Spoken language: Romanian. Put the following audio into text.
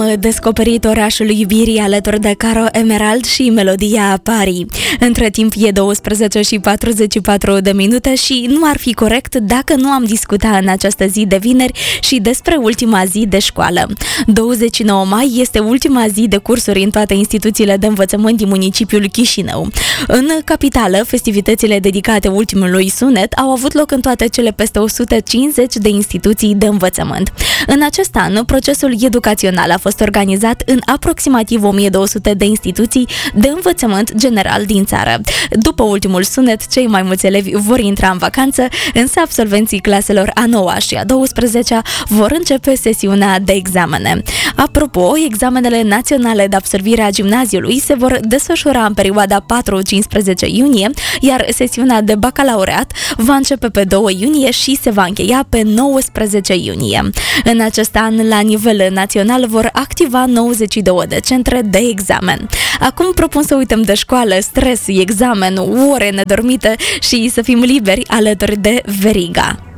descoperit orașul iubirii alături de Caro Emerald și melodia Paris. Între timp e 12 și 44 de minute și nu ar fi corect dacă nu am discutat în această zi de vineri și despre ultima zi de școală. 29 mai este ultima zi de cursuri în toate instituțiile de învățământ din municipiul Chișinău. În capitală, festivitățile dedicate ultimului sunet au avut loc în toate cele peste 150 de instituții de învățământ. În acest an, procesul educațional a fost organizat în aproximativ 1200 de instituții de învățământ general din țară. După ultimul sunet, cei mai mulți elevi vor intra în vacanță, însă absolvenții claselor a 9-a și a 12-a vor începe sesiunea de examene. Apropo, examenele naționale de absolvire a gimnaziului se vor desfășura în perioada 4-15 iunie, iar sesiunea de bacalaureat va începe pe 2 iunie și se va încheia pe 19 iunie. În acest an, la nivel național, vor activa 92 de centre de examen. Acum propun să uităm de școală, stres, examen, ore nedormite și să fim liberi alături de Veriga.